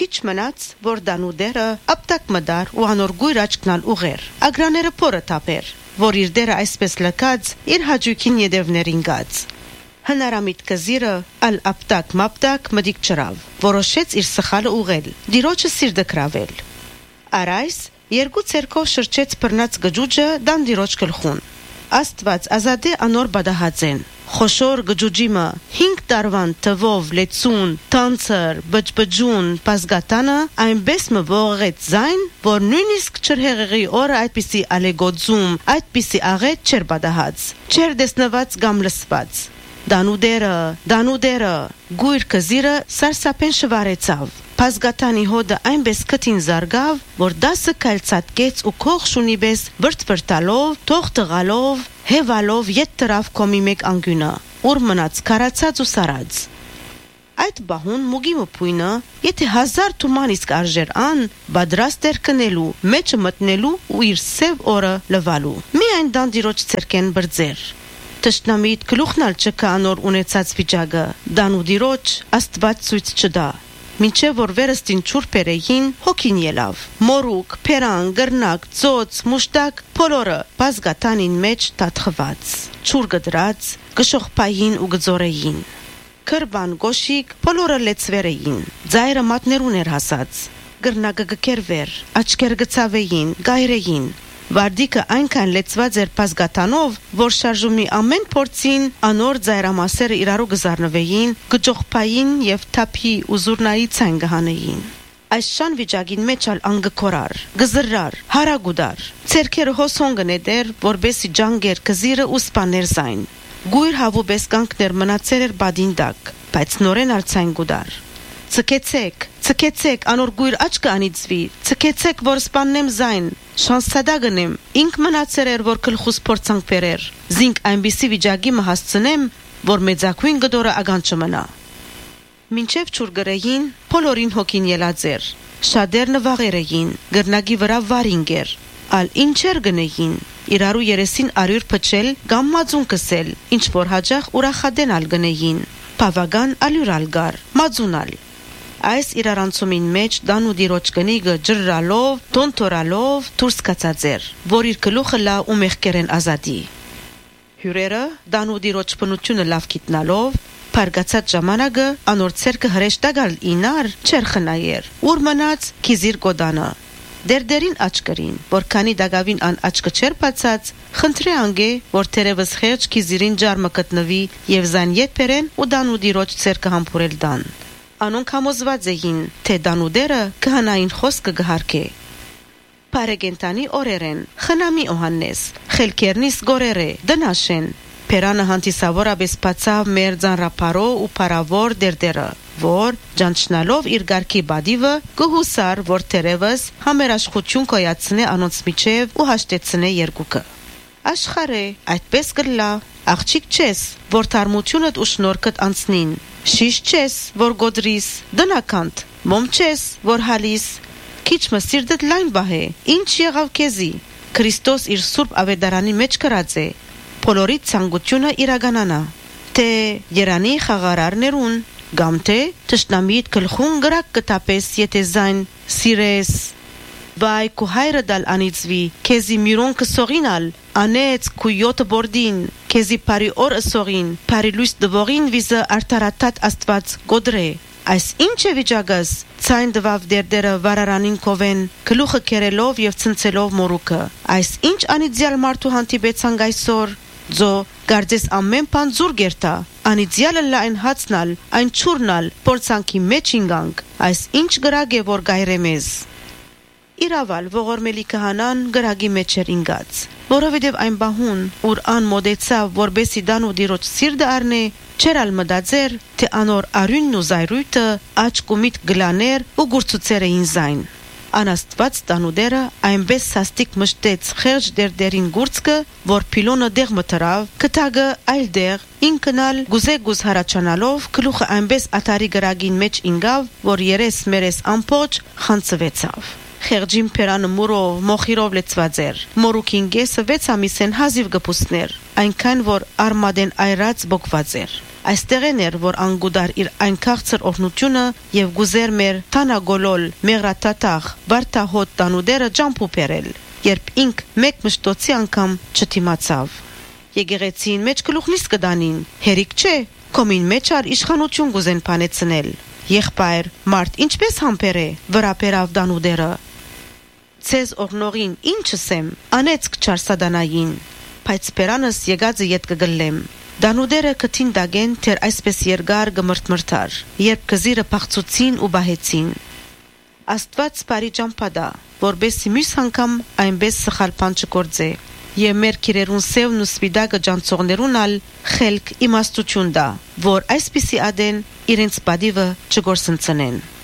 Քիչ մնաց, որ Դանուդերը ապտակ մդար ու անոր գույր աչքնալ ուղեր։ Ագրաները փորը թափեր, որ իր դերը այսպես լքած իր հաջուկին յետևներին գած։ Հնարամիտ կզիրը ալ ապտակ մապտակ մդիկ չրավ, որոշեց իր սխալը ուղել, դիրոջը սիրտը կրավել։ Արայս երկու ցերկով շրջեց բռնած գջուջը դանդիրոջ գլխուն։ Աստված ազատե անոր բադահացեն։ Խոշոր գջուջիմը 5 տարվան թվով լեցուն, տանցր, բջբջուն, պազգատանը այնպես մվողեց զայն, որ նույնիսկ չրհեղեղի օրը այդպիսի ալեգոձում, այդպիսի աղետ չեր բադահած, չեր դեսնված գամ լսված։ Դանուդերը, գույր կզիրը սարսափեն շվարեցավ։ Պազգատանի հոդը այնպես կտին զարգավ, որ 10 կայլցատկեց ու քող շունիպես վրտվրտալով, թող տղալով, հևալով ետ տրավ կոմի մեկ անգյունը, ուր մնաց կարացած ու սարած։ Այդ բահուն մուգի մպույնը, եթե 1000 թուման իսկ արժեր ան, բադրաստ էր կնելու, մեջը մտնելու ու իր սև օրը լվալու։ Միայն դանդիրոջ ցերկեն բրձեր։ Տշնամիտ գլուխնալ չկա անոր ունեցած վիճակը, Դանուդիրոջ Աստված ցույց չդա։ Մինչև որ վերստին չուրպերեին հոգին ելավ։ Մորուկ, փերան, գրնակ, ծոց, մուշտակ, բոլորը բազգատանին մեջ տատխված, չուր գդրած, գշոխպային ու գձորեին։ Կրբան գոշիկ բոլորը լեցվերեին, ձայրը մատներուն էր հասած, գրնակը գկերվեր, աչքեր գծավեին, գայրեին։ Վարդիկը այնքան լեցված էր բազգատանով, որ շարժումի ամեն փորձին անոր ձայրամասերը իրարու գզարնվեին, գճոխպային եւ թափի ու զուրնայի ցայն գհանեին։ Այս շան վիճակին մեջ ալ անգկորար, գզրար, հարագուդար, ցերքերը հոսոն գնեդեր, որբեսի ջանգեր կզիրը ու սպաներ զայն։ Գույր հավուբես կանգներ մնացեր էր բադինդակ, բայց նորեն ալ ցայն գուդար։ Ցկեցեք, անոր գույր աչքը անիծվի, ցկեցեք, որ սպաննեմ զայն, շանսադա գնեմ, ինք մնացեր էր, որ գլխուս փորձանք բերեր, զինք այնպիսի վիճակի մհասցնեմ, որ մեծակույն գդորը ագան չմնա։ Մինչև չուր գրեին, բոլորին հոգին ելած էր, շատեր նվաղեր էին, գրնագի վրա վարինգեր, ալ ինչեր գնեին, իրարու երեսին արյուր փչել, կամ մածուն կսել, ինչ որ հաջախ ուրախադեն ալ գնեին, բավական ալյուր ալ գար, մածուն ալ։ Այս իրարանցումին մեջ Դանուդիրոջ կնիգը ջրրալով, տոնտորալով դուրս կացած էր, որ իր գլուխը լա ու մեղքերեն ազատի։ Հյուրերը Դանուդիրոջ բնությունը լավ գիտնալով, փարգացած ժամանակը անոր ցերկը հրեշտակալ ինար չեր խնայեր, ուր մնաց քիզիր գոդանը։ Դերդերին աչկրին, որ քանի դագավին ան աչքը չեր բացած, խնդրե անգե, որ թերևս խեղճ քիզիրին ջարմը գտնվի եւ զան եփերեն ու Դանուդիրոջ ցերկը համբուրել դան։ Անոնք համոզված էին, թե Դանուդերը կհանային խոսքը գհարկե։ Պարեգենտանի օրերեն, խնամի օհաննես, խելքերնիս գորերը, դնաշեն, Պերանը հանդիսավորաբես բացավ մեր ձանրապարո ու պարավոր դերդերը, որ ջանչնալով իր գարքի բադիվը գհուսար, որ թերևս համերաշխություն կոյացնե անոնց միջև ու հաշտեցնե երկուկը։ Աշխարե, այդպես գլա, աղջիկ չես, որ թարմությունդ ու շնորհքդ անցնին, շիշ չես, որ գոդրիս, դնականդ, մոմ չես, որ հալիս, քիչ մսիրդդ լայն բահե, ինչ եղավ քեզի, Քրիստոս իր սուրբ ավետարանի մեջ կրած է, բոլորի ցանկությունը իրականանա, թե երանի խաղարարներուն, գամ թե թշնամիդ գլխուն գրակ կտապես, եթե զայն սիրես, վայ քու հայրը դալ անիծվի, քեզի միրոն կսողինալ, անեց քու յոթը բորդին, քեզի բարի օր սողին, բարի լույս դվողին վիզը արտարատատ Աստված գոդրե։ Այս ինչ է վիճակս, ցայն դվավ դերդերը վարարանին կովեն, գլուխը կերելով եւ ցնցելով մորուքը։ Այս ինչ անիծյալ մարդու հանդիպեցանք այսօր, ձո գարձես ամեն բան զուր գերտա, անիծյալը լայն հացնալ, այն չուրնալ, փորձանքի մեջ ինգանք, այս ինչ գրակ է որ գայրեմեզ։ Իրավալ ողորմելի քահանան գրագի մեջ էր ինգած, որովհետև այն բահուն, ուր ան մոդեցավ, որբեսի Դանուդիրոջ սիրտը առնե, չեր ալ մտածեր, թե անոր արյունն ու զայրույթը աչք ու միտք գլաներ ու գուրցուցեր էին զայն։ Անաստված Դանուդերը այնպես սաստիկ մշտեց խեղճ դերդերին գուրցքը, որ փիլոնը դեղ մտրավ, կտագը այլ դեղ, ինքնալ գուզեգուզ հարաճանալով, գլուխը այնպես աթարի գրագին մեջ ինգավ, որ երես մերես ամփոջ խանցվեցավ։ Խեղճին Պերանը մուրով, մոխիրով լեցված էր, մորուքին գեսը 6 ամիսեն հազիվ գպուսներ, այնքան որ արմադեն այրած բոկված էր։ Այստեղեն էր, որ անգուդար իր այն քաղցր օրհնությունը եւ գուզեր մեր թանագոլոլ մեղրատատաղ վարտահոտ տանուդերը ջամփուփերել, երբ ինք մեկ մշտոցի անգամ չթիմացավ։ Եկեղեցին մեջ գլուխնից կդանին, հերիք չէ, կոմին մեջ ար իշխանություն գուզեն փանեցնել։ Եղբայր, մարդ ինչպես համբեր է, վրա բերավ տանուդերը։ Ցեզ օրնողին ինչսեմ, անեցք չար սադանային, բայց պերանս եկածը ետ կգլեմ։ Դանուդերը կթին դագեն, թեր այսպես երկար գմրթմրթար, երբ կզիրը փախծուցին ու բահեցին։ Աստված բարի ճամփադա, որբեսի մյուս անգամ այնպես սխալ բան չգործե, եւ մեր քիրերուն սևն ու սպիտակը ջանցողներուն ալ խելք իմաստություն դա, որ այսպիսի ադեն իրենց բադիվը չգործընծնեն։